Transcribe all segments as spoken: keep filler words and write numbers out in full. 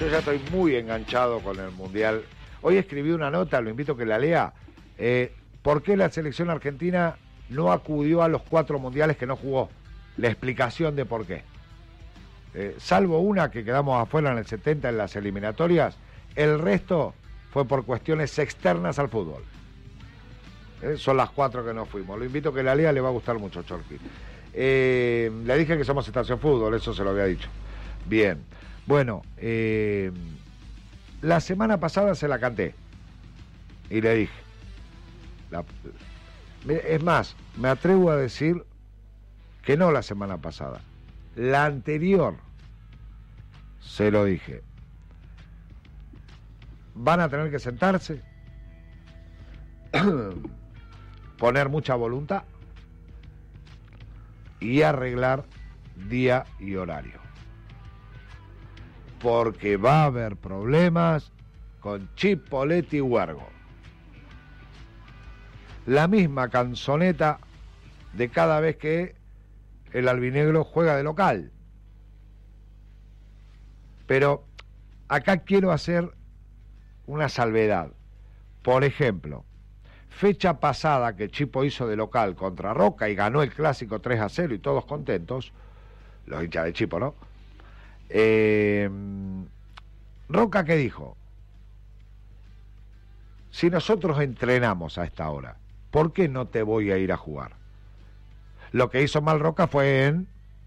Yo ya estoy muy enganchado con el Mundial. Hoy escribí una nota, lo invito a que la lea. Eh, ¿Por qué la selección argentina no acudió a los cuatro mundiales que no jugó? La explicación de por qué. Eh, salvo una que quedamos afuera en el setenta en las eliminatorias, el resto fue por cuestiones externas al fútbol. Eh, son las cuatro que no fuimos. Lo invito a que la lea, le va a gustar mucho, Chorqui. Eh, le dije que somos Estación Fútbol, eso se lo había dicho. Bien. Bueno, eh, la semana pasada se la canté y le dije, la, es más, me atrevo a decir que no la semana pasada, la anterior se lo dije. Van a tener que sentarse, poner mucha voluntad y arreglar día y horario. Porque va a haber problemas con Chipolletti y Huergo. La misma canzoneta de cada vez que el albinegro juega de local. Pero acá quiero hacer una salvedad. Por ejemplo, fecha pasada que Chipo hizo de local contra Roca y ganó el clásico tres a cero y todos contentos, los hinchas de Chipo, ¿no? Eh, Roca, ¿qué dijo? Si nosotros entrenamos a esta hora, ¿por qué no te voy a ir a jugar? Lo que hizo mal Roca fue en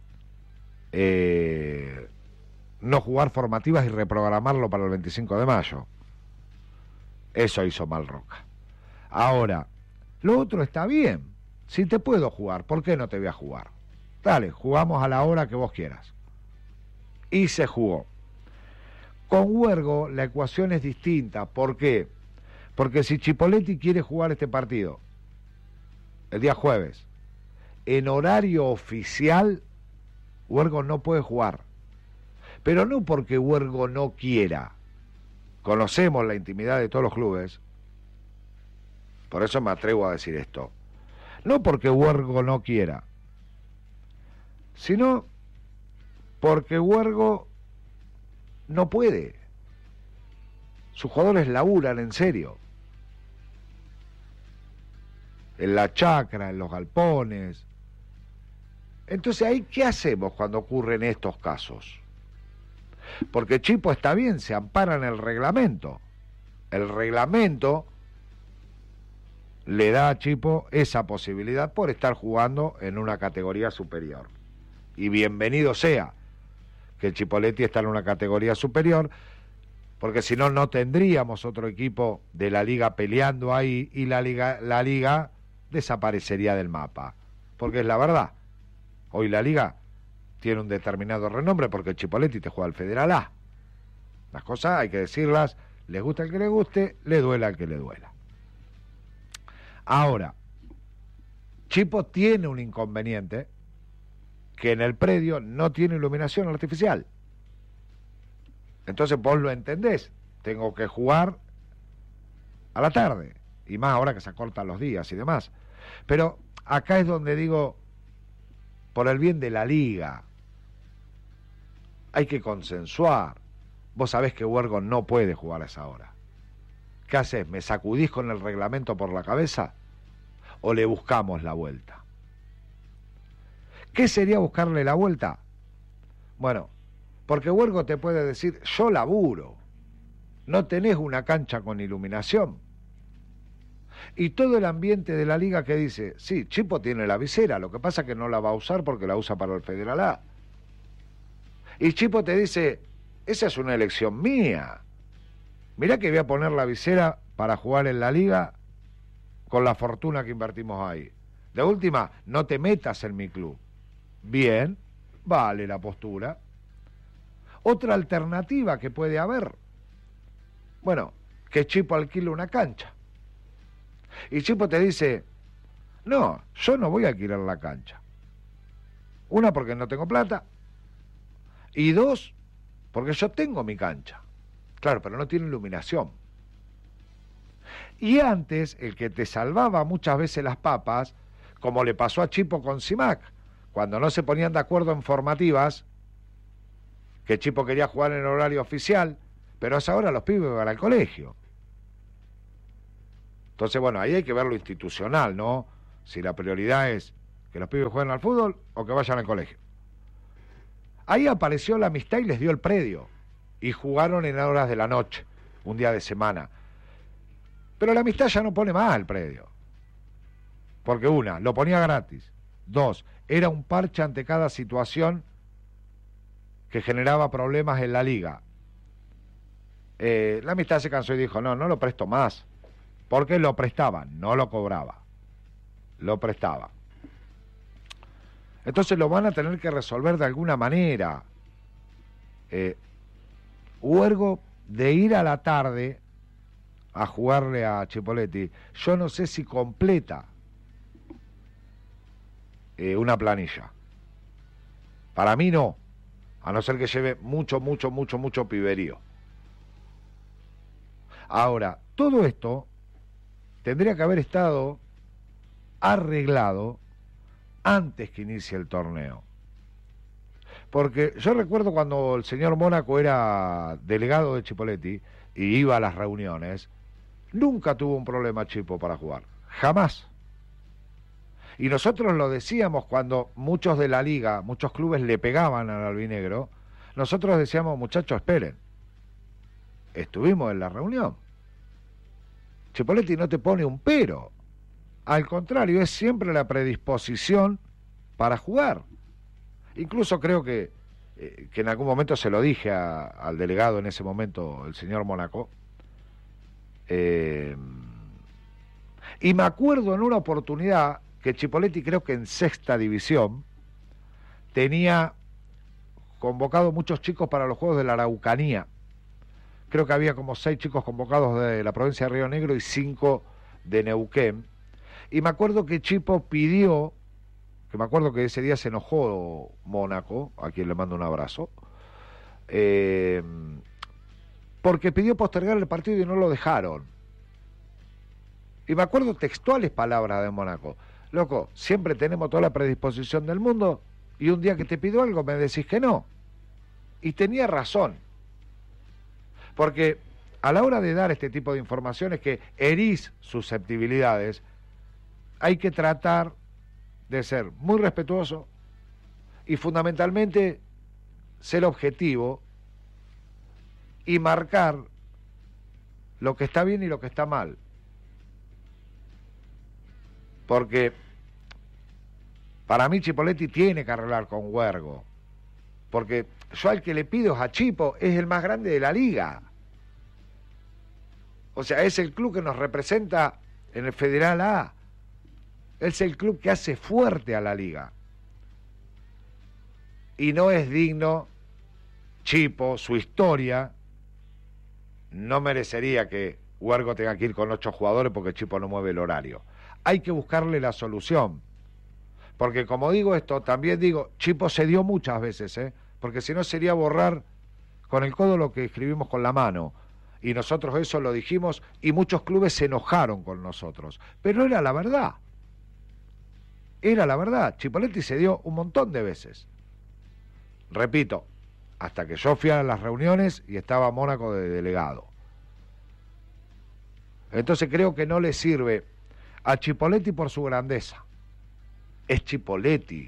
eh, no jugar formativas y reprogramarlo para el veinticinco de mayo. Eso hizo mal Roca. Ahora, lo otro está bien. Si te puedo jugar, ¿por qué no te voy a jugar? Dale, jugamos a la hora que vos quieras. Y se jugó. Con Huergo la ecuación es distinta. ¿Por qué? Porque si Chipolletti quiere jugar este partido el día jueves en horario oficial, Huergo no puede jugar. Pero no porque Huergo no quiera. Conocemos la intimidad de todos los clubes. Por eso me atrevo a decir esto. No porque Huergo no quiera, sino porque Huergo no puede. Sus jugadores laburan en serio. En la chacra, en los galpones. Entonces, ¿ahí qué hacemos cuando ocurren estos casos? Porque Chipo está bien, se ampara en el reglamento. El reglamento le da a Chipo esa posibilidad por estar jugando en una categoría superior. Y bienvenido sea que el Chipolletti está en una categoría superior, porque si no, no tendríamos otro equipo de la liga peleando ahí y la liga, la liga desaparecería del mapa. Porque es la verdad, hoy la liga tiene un determinado renombre porque el Chipolletti te juega al Federal A. Las cosas hay que decirlas, les gusta al que le guste, le duela al que le duela. Ahora, Chipo tiene un inconveniente, que en el predio no tiene iluminación artificial. Entonces vos lo entendés, tengo que jugar a la tarde, y más ahora que se acortan los días y demás. Pero acá es donde digo, por el bien de la liga, hay que consensuar. Vos sabés que Huergo no puede jugar a esa hora. ¿Qué haces? ¿Me sacudís con el reglamento por la cabeza? ¿O le buscamos la vuelta? ¿Qué sería buscarle la vuelta? Bueno, porque Huergo te puede decir, yo laburo, no tenés una cancha con iluminación. Y todo el ambiente de la liga que dice, sí, Chipo tiene la visera, lo que pasa es que no la va a usar porque la usa para el Federal A. Y Chipo te dice, esa es una elección mía. Mirá que voy a poner la visera para jugar en la liga con la fortuna que invertimos ahí. De última, no te metas en mi club. Bien, vale la postura. Otra alternativa que puede haber, bueno, que Chipo alquile una cancha. Y Chipo te dice, no, yo no voy a alquilar la cancha. Una, porque no tengo plata. Y dos, porque yo tengo mi cancha. Claro, pero no tiene iluminación. Y antes, el que te salvaba muchas veces las papas, como le pasó a Chipo con Simac, cuando no se ponían de acuerdo en formativas, que Chipo quería jugar en horario oficial pero a esa hora los pibes van al colegio. Entonces, bueno, ahí hay que ver lo institucional, ¿no? Si la prioridad es que los pibes jueguen al fútbol o que vayan al colegio. Ahí apareció la amistad y les dio el predio. Y jugaron en horas de la noche, un día de semana. Pero la amistad ya no pone más el predio. Porque una, lo ponía gratis. Dos, era un parche ante cada situación que generaba problemas en la liga. Eh, la amistad se cansó y dijo, no, no lo presto más. Porque lo prestaba, no lo cobraba. Lo prestaba. Entonces lo van a tener que resolver de alguna manera. Eh, Huergo, de ir a la tarde a jugarle a Chipolletti, yo no sé si completa eh, una planilla. Para mí no, a no ser que lleve mucho, mucho, mucho, mucho piberío. Ahora, todo esto tendría que haber estado arreglado antes que inicie el torneo. Porque yo recuerdo cuando el señor Mónaco era delegado de Chipolletti y iba a las reuniones, nunca tuvo un problema Chipo para jugar, jamás. Y nosotros lo decíamos cuando muchos de la liga, muchos clubes le pegaban al albinegro, nosotros decíamos, muchachos, esperen, estuvimos en la reunión. Chipolletti no te pone un pero, al contrario, es siempre la predisposición para jugar. Incluso creo que, eh, que en algún momento se lo dije a, al delegado en ese momento, el señor Mónaco, eh, y me acuerdo en una oportunidad que Chipolletti, creo que en sexta división, tenía convocado muchos chicos para los Juegos de la Araucanía. Creo que había como seis chicos convocados de la provincia de Río Negro y cinco de Neuquén. Y me acuerdo que Chipo pidió, que me acuerdo que ese día se enojó Mónaco, a quien le mando un abrazo, eh, porque pidió postergar el partido y no lo dejaron. Y me acuerdo textuales palabras de Mónaco. Loco, siempre tenemos toda la predisposición del mundo y un día que te pido algo me decís que no. Y tenía razón. Porque a la hora de dar este tipo de informaciones que herís susceptibilidades, hay que tratar de ser muy respetuoso y fundamentalmente ser objetivo y marcar lo que está bien y lo que está mal. Porque para mí Chipolletti tiene que arreglar con Huergo. Porque yo al que le pido a Chipo es el más grande de la liga. O sea, es el club que nos representa en el Federal A. Es el club que hace fuerte a la liga. Y no es digno, Chipo, su historia, no merecería que Huergo tenga que ir con ocho jugadores porque Chipo no mueve el horario. Hay que buscarle la solución. Porque como digo esto, también digo, Chipo se dio muchas veces, ¿eh? Porque si no sería borrar con el codo lo que escribimos con la mano. Y nosotros eso lo dijimos y muchos clubes se enojaron con nosotros. Pero era la verdad. Era la verdad. Chipolletti se dio un montón de veces. Repito, hasta que yo fui a las reuniones y estaba Mónaco de delegado. Entonces creo que no le sirve a Chipolletti por su grandeza. Es Chipolletti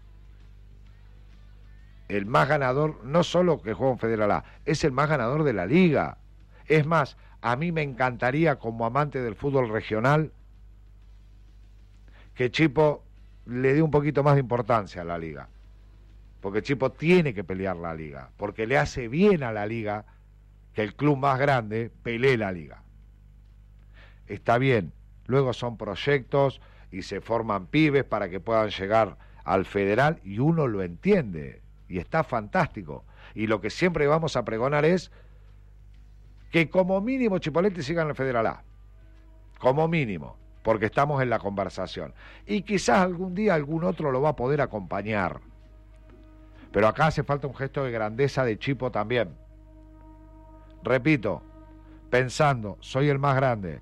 el más ganador, no solo que juega en Federal A, es el más ganador de la liga. Es más, a mí me encantaría como amante del fútbol regional que Chipo le dé un poquito más de importancia a la liga. Porque Chipo tiene que pelear la liga, porque le hace bien a la liga que el club más grande pelee la liga. Está bien, luego son proyectos y se forman pibes para que puedan llegar al Federal y uno lo entiende y está fantástico. Y lo que siempre vamos a pregonar es que como mínimo Chipolletti siga en el Federal A, como mínimo, porque estamos en la conversación. Y quizás algún día algún otro lo va a poder acompañar. Pero acá hace falta un gesto de grandeza de Chipo también. Repito, pensando, soy el más grande,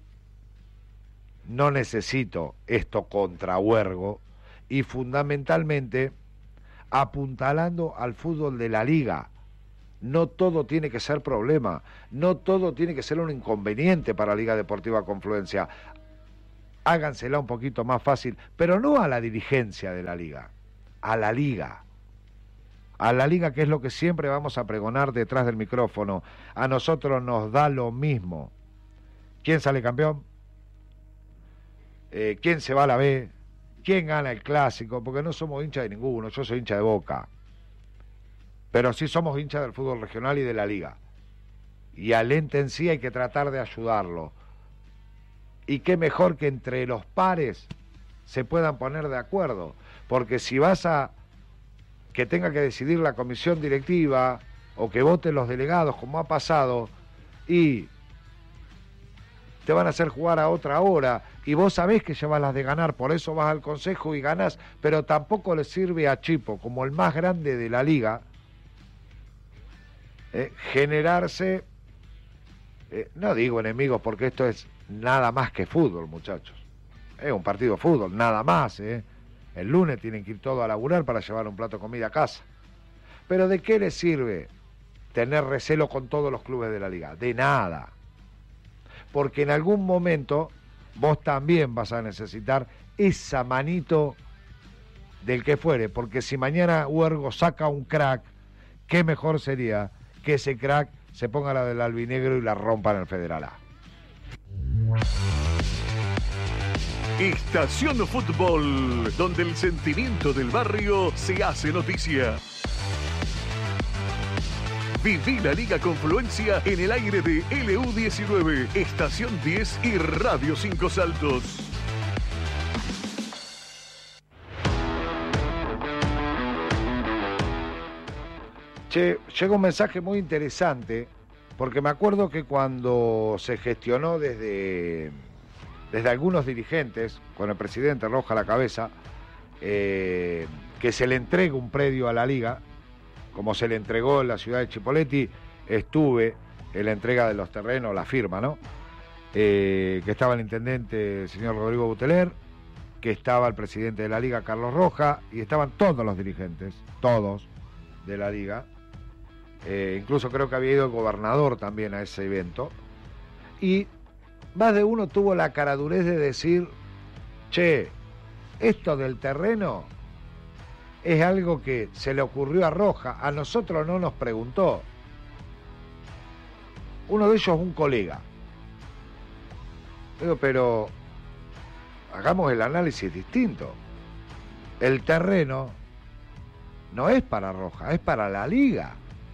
no necesito esto contra Huergo y fundamentalmente apuntalando al fútbol de la liga, No todo tiene que ser problema, no todo tiene que ser un inconveniente para Liga Deportiva Confluencia. Hágansela un poquito más fácil, pero no a la dirigencia de la liga, a la liga. A la liga, que es lo que siempre vamos a pregonar detrás del micrófono. A nosotros nos da lo mismo. ¿Quién sale campeón? Eh, ¿Quién se va a la B? ¿Quién gana el clásico? Porque no somos hinchas de ninguno, yo soy hincha de Boca. Pero sí somos hinchas del fútbol regional y de la liga. Y al ente en sí hay que tratar de ayudarlo. Y qué mejor que entre los pares se puedan poner de acuerdo. Porque si vas a que tenga que decidir la comisión directiva o que voten los delegados, como ha pasado, y te van a hacer jugar a otra hora, y vos sabés que llevas las de ganar, por eso vas al consejo y ganás, pero tampoco le sirve a Chipo, como el más grande de la liga, eh, generarse, eh, no digo enemigos, porque esto es nada más que fútbol, muchachos. Es un partido de fútbol, nada más, ¿eh? El lunes tienen que ir todos a laburar para llevar un plato de comida a casa. Pero ¿de qué les sirve tener recelo con todos los clubes de la liga? De nada. Porque en algún momento vos también vas a necesitar esa manito del que fuere. Porque si mañana Huergo saca un crack, qué mejor sería que ese crack se ponga la del albinegro y la rompa en el Federal A. Estación Fútbol, donde el sentimiento del barrio se hace noticia. Viví la Liga Confluencia en el aire de L U diecinueve, Estación diez y Radio Cinco Saltos. Che, llega un mensaje muy interesante, porque me acuerdo que cuando se gestionó desde... desde algunos dirigentes, con el presidente Roja a la cabeza, eh, que se le entregue un predio a la liga, como se le entregó en la ciudad de Chipoleti. Estuve en la entrega de los terrenos, la firma, ¿no? Eh, que estaba el intendente, el señor Rodrigo Buteler, que estaba el presidente de la liga, Carlos Roja, y estaban todos los dirigentes, todos, de la liga. Eh, incluso creo que había ido el gobernador también a ese evento. Y más de uno tuvo la caradurez de decir, che, esto del terreno es algo que se le ocurrió a Roja, a nosotros no nos preguntó. Uno de ellos un colega. Digo, pero hagamos el análisis distinto. El terreno no es para Roja, es para la liga.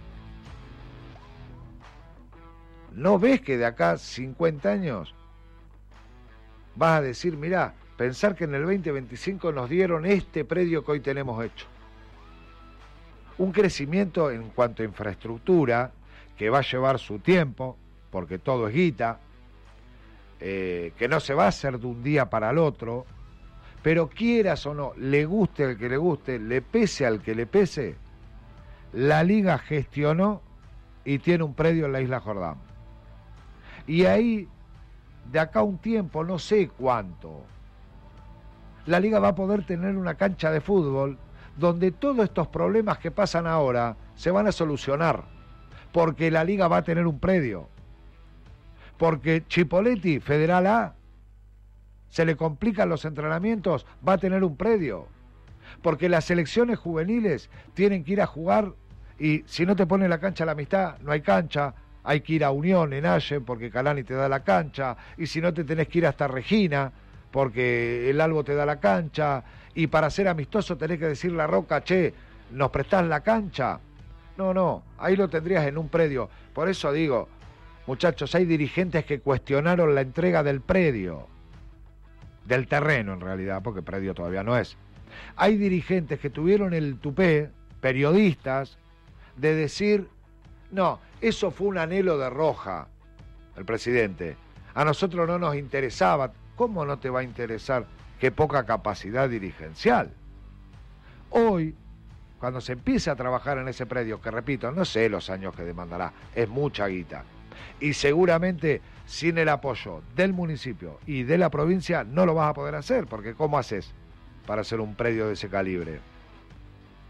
¿No ves que de acá cincuenta años vas a decir, mirá, pensar que en el veinte veinticinco nos dieron este predio que hoy tenemos hecho? Un crecimiento en cuanto a infraestructura que va a llevar su tiempo, porque todo es guita, eh, que no se va a hacer de un día para el otro, pero quieras o no, le guste al que le guste, le pese al que le pese, la liga gestionó y tiene un predio en la Isla Jordán. Y ahí, de acá a un tiempo, no sé cuánto, la liga va a poder tener una cancha de fútbol donde todos estos problemas que pasan ahora se van a solucionar, porque la liga va a tener un predio. Porque Chipoleti, Federal A, se le complican los entrenamientos, va a tener un predio. Porque las selecciones juveniles tienen que ir a jugar y si no te ponen la cancha a la amistad, no hay cancha. Hay que ir a Unión en Allen porque Calani te da la cancha, y si no te tenés que ir hasta Regina porque el Albo te da la cancha, y para ser amistoso tenés que decirle a Roca, che, ¿nos prestás la cancha? No, no, ahí lo tendrías en un predio. Por eso digo, muchachos, hay dirigentes que cuestionaron la entrega del predio, del terreno en realidad, porque predio todavía no es. Hay dirigentes que tuvieron el tupé, periodistas, de decir, no, eso fue un anhelo de Roja, el presidente. A nosotros no nos interesaba. ¿Cómo no te va a interesar? Qué poca capacidad dirigencial. Hoy, cuando se empiece a trabajar en ese predio, que repito, no sé los años que demandará, es mucha guita, y seguramente sin el apoyo del municipio y de la provincia no lo vas a poder hacer, porque ¿cómo haces para hacer un predio de ese calibre?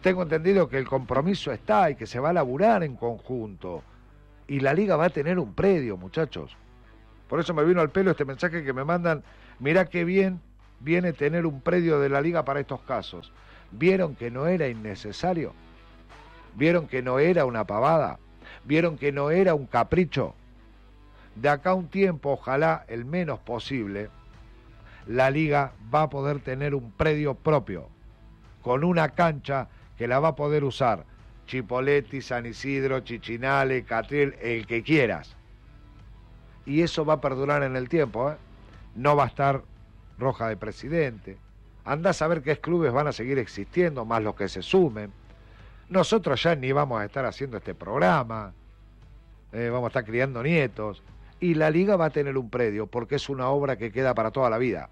Tengo entendido que el compromiso está y que se va a laburar en conjunto. Y la Liga va a tener un predio, muchachos. Por eso me vino al pelo este mensaje que me mandan. Mirá qué bien viene tener un predio de la Liga para estos casos. ¿Vieron que no era innecesario? ¿Vieron que no era una pavada? ¿Vieron que no era un capricho? De acá a un tiempo, ojalá el menos posible, la Liga va a poder tener un predio propio, con una cancha que la va a poder usar Chipolletti, San Isidro, Chichinale, Catriel, el que quieras. Y eso va a perdurar en el tiempo, ¿eh? No va a estar Roja de presidente. Andá a saber qué clubes van a seguir existiendo, más los que se sumen. Nosotros ya ni vamos a estar haciendo este programa, eh, vamos a estar criando nietos, y la Liga va a tener un predio, porque es una obra que queda para toda la vida.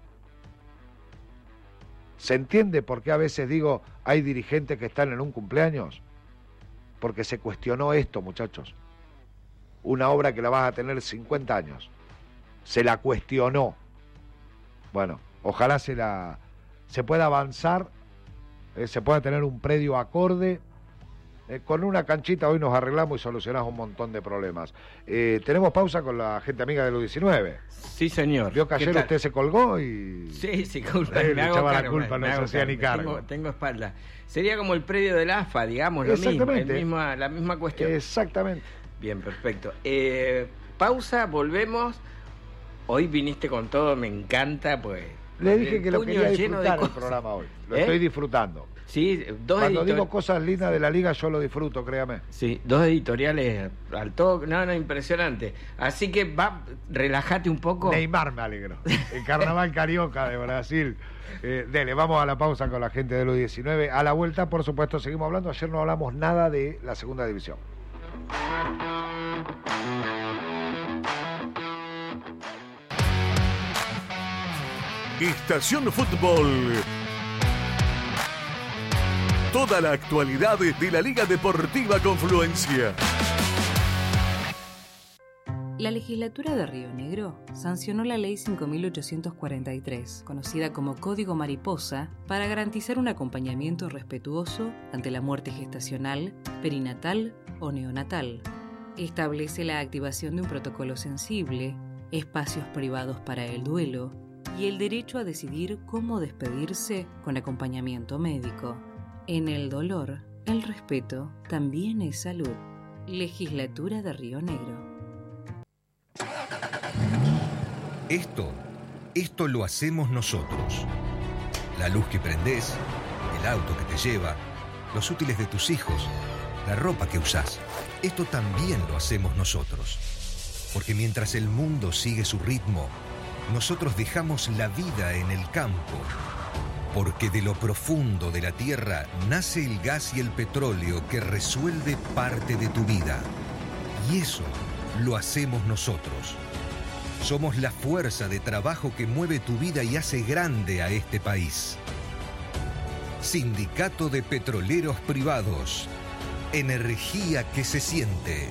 ¿Se entiende por qué a veces digo hay dirigentes que están en un cumpleaños? Porque se cuestionó esto, muchachos. Una obra que la vas a tener cincuenta años. Se la cuestionó. Bueno, ojalá se la se pueda avanzar, eh, se pueda tener un predio acorde. Eh, con una canchita hoy nos arreglamos y solucionamos un montón de problemas. Eh, tenemos pausa con la gente amiga de los diecinueve. Sí, señor. Vio que ayer usted se colgó y... Sí, sí, culpa. Eh, me le hago echaba cargo, la culpa, me no se hago hacía cargo. ni cargo. Tengo, tengo espalda. Sería como el predio del A F A, digamos, lo mismo, Exactamente. el misma, la misma cuestión. Exactamente. Bien, perfecto. Eh, pausa, volvemos. Hoy viniste con todo, me encanta, pues... Le dije el que lo puño quería lleno de disfrutar el cosas. programa hoy. Lo ¿Eh? estoy disfrutando. Sí, dos Cuando editor- digo cosas lindas de la Liga, yo lo disfruto, créame. Sí, dos editoriales al toque, no, no, impresionante. Así que va, relájate un poco. Neymar me alegro. El Carnaval Carioca de Brasil. Eh, dele, vamos a la pausa con la gente de los diecinueve. A la vuelta, por supuesto, seguimos hablando. Ayer no hablamos nada de la segunda división. Estación Fútbol. Toda la actualidad de la Liga Deportiva Confluencia. La legislatura de Río Negro sancionó la Ley cinco mil ochocientos cuarenta y tres, conocida como Código Mariposa, para garantizar un acompañamiento respetuoso ante la muerte gestacional, perinatal o neonatal. Establece la activación de un protocolo sensible, espacios privados para el duelo y el derecho a decidir cómo despedirse con acompañamiento médico. En el dolor, el respeto también es salud. Legislatura de Río Negro. Esto, esto lo hacemos nosotros. La luz que prendés, el auto que te lleva, los útiles de tus hijos, la ropa que usás. Esto también lo hacemos nosotros. Porque mientras el mundo sigue su ritmo, nosotros dejamos la vida en el campo. Porque de lo profundo de la tierra nace el gas y el petróleo que resuelve parte de tu vida. Y eso lo hacemos nosotros. Somos la fuerza de trabajo que mueve tu vida y hace grande a este país. Sindicato de Petroleros Privados. Energía que se siente.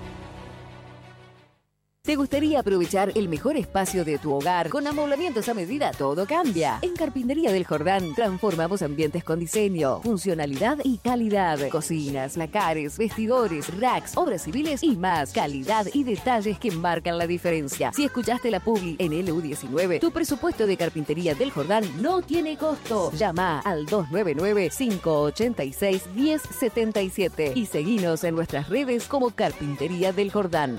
¿Te gustaría aprovechar el mejor espacio de tu hogar? Con amoblamientos a medida todo cambia. En Carpintería del Jordán transformamos ambientes con diseño, funcionalidad y calidad. Cocinas, placares, vestidores, racks, obras civiles y más. Calidad y detalles que marcan la diferencia. Si escuchaste la publi en L U diecinueve, tu presupuesto de Carpintería del Jordán no tiene costo. Llama al dos nueve nueve, cinco ocho seis, uno cero siete siete y seguinos en nuestras redes como Carpintería del Jordán.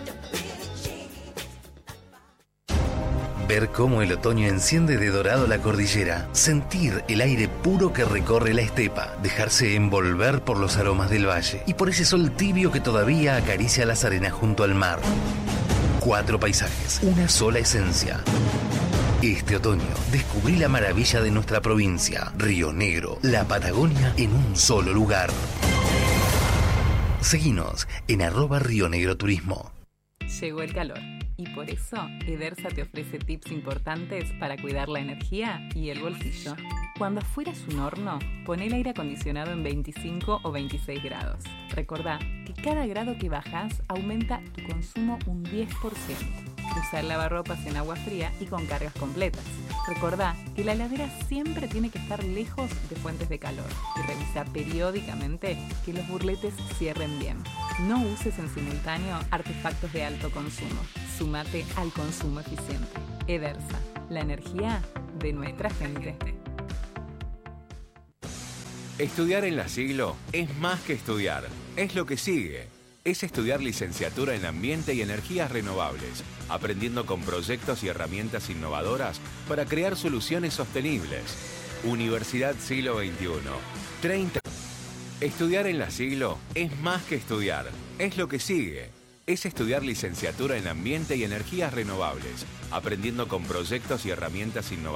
Ver cómo el otoño enciende de dorado la cordillera, sentir el aire puro que recorre la estepa, dejarse envolver por los aromas del valle y por ese sol tibio que todavía acaricia las arenas junto al mar. Cuatro paisajes, una sola esencia. Este otoño descubrí la maravilla de nuestra provincia, Río Negro, la Patagonia en un solo lugar. Seguinos en arroba Río Negro Turismo. Llegó el calor y por eso Edersa te ofrece tips importantes para cuidar la energía y el bolsillo. Cuando afuera es un horno, pon el aire acondicionado en veinticinco o veintiséis grados. Recordá que cada grado que bajas aumenta tu consumo un diez por ciento. Usa el lavarropas en agua fría y con cargas completas. Recordá que la heladera siempre tiene que estar lejos de fuentes de calor y revisa periódicamente que los burletes cierren bien. No uses en simultáneo artefactos de alto consumo. Súmate al consumo eficiente. Edersa, la energía de nuestra gente. Estudiar en La Siglo es más que estudiar, es lo que sigue. Es estudiar licenciatura en Ambiente y Energías Renovables, aprendiendo con proyectos y herramientas innovadoras para crear soluciones sostenibles. Universidad Siglo veintiuno. treinta. Estudiar en La Siglo es más que estudiar, es lo que sigue. Es estudiar licenciatura en Ambiente y Energías Renovables, aprendiendo con proyectos y herramientas innovadoras.